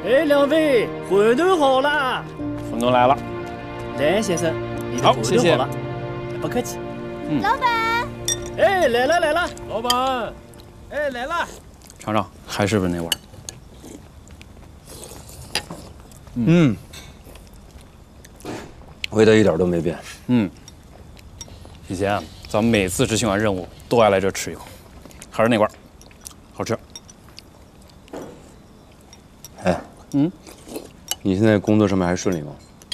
哎，两位，馄饨好啦！ 馄饨来了。 来，先生，你的好，谢谢。 馄饨好了，不客气。 老板。 哎，来了来了， 老板。哎，来了。 尝尝，还是不是那味儿？ 味道一点都没变。 以前咱们每次执行完任务都爱来这吃一口，还是那味儿，好吃。 哎，你现在工作上面还顺利吗？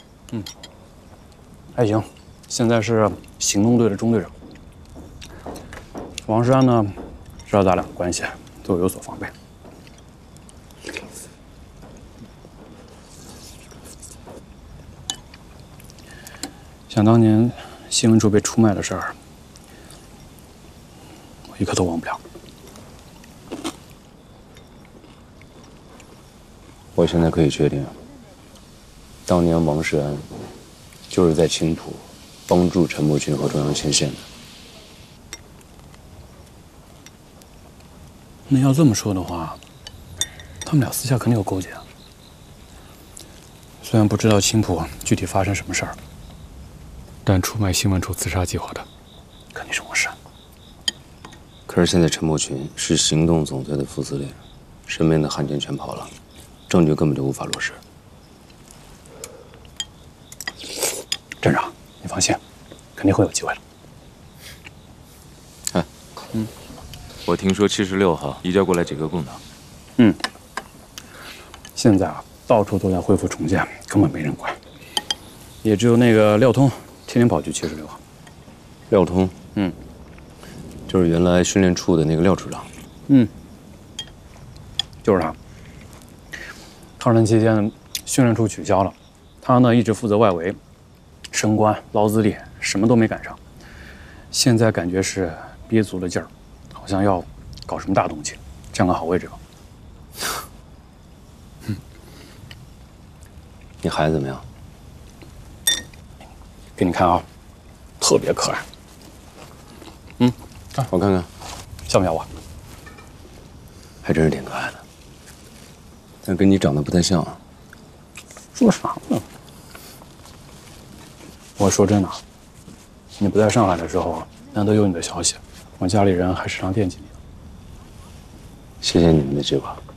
还行，现在是行动队的中队长。王山呢，知道咱俩的关系，对我有所防备。想当年新闻处被出卖的事儿，我一刻都忘不了。 我现在可以确定，当年王世安就是在青浦帮助陈默群和中央牵线的。 那要这么说的话，他们俩私下肯定有勾结啊。虽然不知道青浦具体发生什么事儿，但出卖新闻处自杀计划的肯定是王山。 可是现在陈默群是行动总队的副司令，身边的汉奸全跑了，证据根本就无法落实。 镇长，你放心，肯定会有机会的。 哎，我听说76号移交过来几个共党。 现在啊，到处都在恢复重建，根本没人管。也只有那个廖通天天跑去76号。 廖通，就是原来训练处的那个廖处长。 就是他。抗战期间，训练处取消了，他呢一直负责外围，升官捞资历，什么都没赶上。现在感觉是憋足了劲儿，好像要搞什么大动静，占个好位置吧。 你孩子怎么样？ 给你看啊，特别可爱。 我看看， 像不像我？ 还真是挺可爱的，但跟你长得不太像啊。 说啥呢？我说真的，你不在上海的时候，难得有你的消息，我家里人还时常惦记你。 谢谢你们的计划。